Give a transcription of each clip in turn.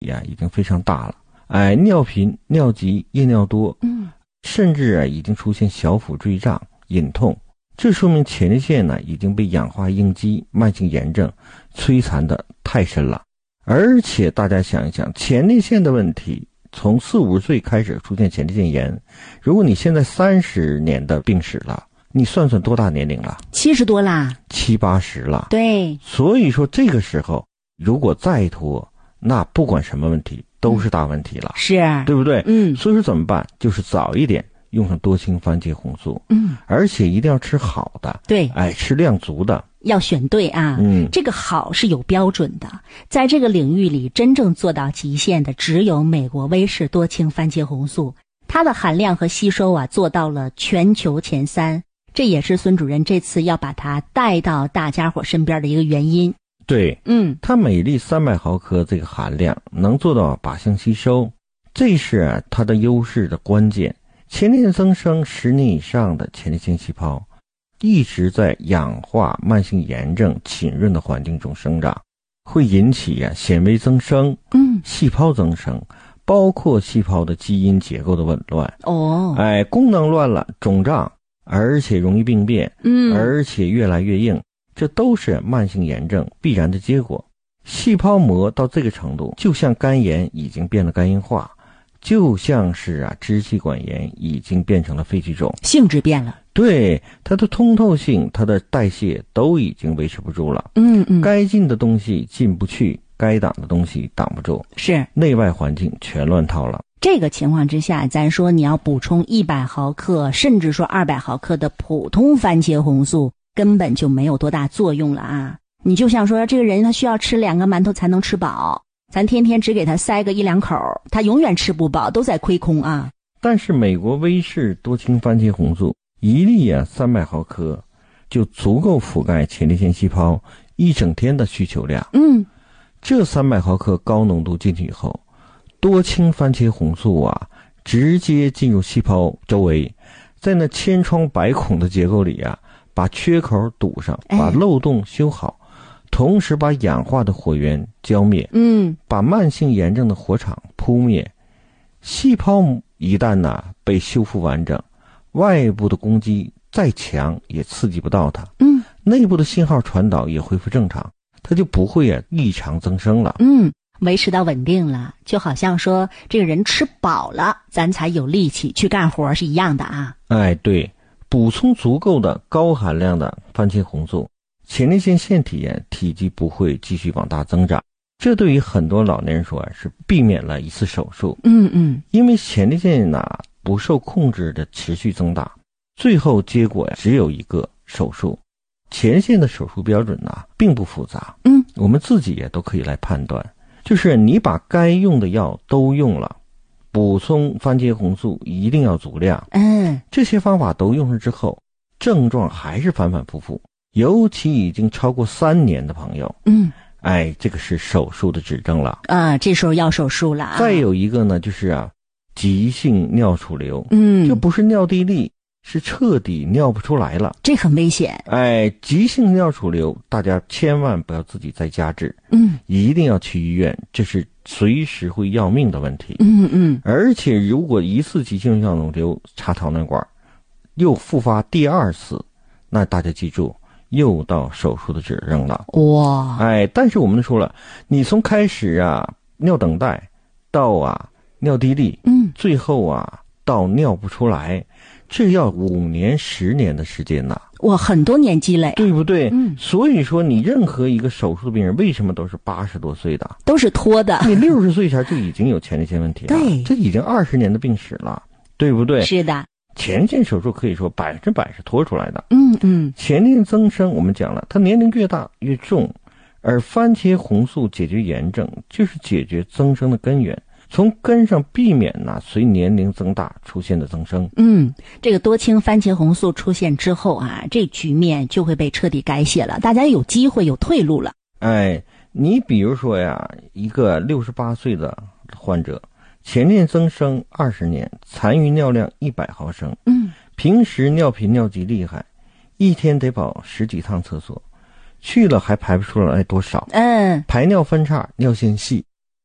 呀已经非常大了，尿频、尿急、夜尿多，甚至已经出现小腹坠胀、隐痛，这说明前列腺呢已经被氧化应激慢性炎症摧残的太深了。而且大家想一想，前列腺的问题从40-50岁开始出现前列腺炎，如果你现在30年的病史了，你算算多大年龄了 ？70多啦 ，70、80了。 对， 所以说这个时候如果再拖，那不管什么问题都是大问题了， 是， 对不对？ 所以说怎么办？就是早一点用上多氢番茄红素，而且一定要吃好的， 对， 吃量足的， 要选对啊，这个好是有标准的，在这个领域里真正做到极限的只有美国威士多氢番茄红素，它的含量和吸收做到了全球前3，这也是孙主任这次要把它带到大家伙身边的一个原因。 对，它每粒300毫克这个含量能做到靶向吸收，这是它的优势的关键。前列腺增生10年以上的前列腺细胞一直在氧化慢性炎症浸润的环境中生长，会引起纤维增生，细胞增生，包括细胞的基因结构的紊乱，功能乱了，肿胀，而且容易病变，而且越来越硬，这都是慢性炎症必然的结果。细胞膜到这个程度，就像肝炎已经变得肝硬化，就像是支气管炎已经变成了肺气肿， 性质变了。 对，它的通透性、它的代谢都已经维持不住了。该进的东西进不去，该挡的东西挡不住， 是内外环境全乱套了。 这个情况之下，咱说你要补充100毫克，甚至说200毫克的普通番茄红素，根本就没有多大作用了啊！你就像说这个人他需要吃2个馒头才能吃饱，咱天天只给他塞个1-2口，他永远吃不饱，都在亏空啊。 但是美国威士多氢番茄红素一粒300毫克就足够覆盖前列腺细胞一整天的需求量。这300毫克高浓度进去以后，多氢番茄红素直接进入细胞周围，在那千疮百孔的结构里把缺口堵上，把漏洞修好，同时把氧化的火源浇灭，把慢性炎症的火场扑灭。细胞一旦被修复完整，外部的攻击再强也刺激不到它，内部的信号传导也恢复正常，它就不会异常增生了， 维持到稳定了，就好像说这个人吃饱了，咱才有力气去干活是一样的啊。 对，补充足够的高含量的番茄红素，前列腺腺体体积不会继续往大增长，这对于很多老年人说是避免了一次手术。因为前列腺不受控制的持续增大，最后结果只有一个手术。前列腺的手术标准并不复杂，我们自己也都可以来判断，就是你把该用的药都用了，补充番茄红素一定要足量，这些方法都用上之后，症状还是反反复复，尤其已经超过3年的朋友，这个是手术的指征了这时候要手术了再有一个呢，就是急性尿储留，就不是尿地利，是彻底尿不出来了， 这很危险。 急性尿储留大家千万不要自己在家治，一定要去医院，这是随时会要命的问题。而且如果一次急性尿肿瘤插导尿管又复发第2次，那大家记住又到手术的指征了。 哇！ 但是我们说了，你从开始尿等待到尿地利，最后到尿不出来，这要5年10年的时间哇，很多年积累， 对不对？所以说你任何一个手术的病人为什么都是80多岁的， 都是拖的， 你60岁前就已经有前列腺问题了， 对， 这已经20年的病史了，对不对？ 是的， 前列腺手术可以说100%是拖出来的。前列腺增生我们讲了，它年龄越大越重，而番茄红素解决炎症就是解决增生的根源，从根上避免随年龄增大出现的增生。 这个多氢番茄红素出现之后这局面就会被彻底改写了，大家有机会有退路了。 你比如说一个68岁的患者，前列腺增生20年，残余尿量100毫升，平时尿频尿急厉害，一天得跑10几趟厕所，去了还排不出来多少，排尿分叉，尿线细，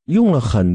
用了很